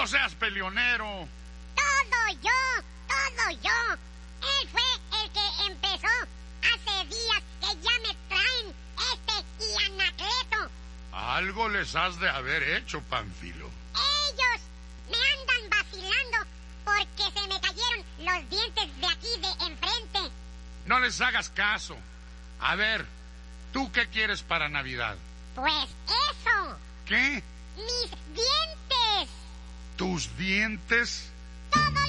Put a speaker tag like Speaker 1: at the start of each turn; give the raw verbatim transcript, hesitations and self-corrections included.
Speaker 1: seas peleonero.
Speaker 2: Todo yo, todo yo. Él fue el que empezó. Hace días que ya me traen este y Anacleto.
Speaker 1: Algo les has de haber hecho, Pánfilo.
Speaker 2: Ellos me andan vacilando porque se me cayeron los dientes de aquí de enfrente.
Speaker 1: No les hagas caso. A ver, ¿tú qué quieres para Navidad?
Speaker 2: Pues eso.
Speaker 1: ¿Qué?
Speaker 2: Mis dientes.
Speaker 1: ¿Tus dientes?
Speaker 2: Todo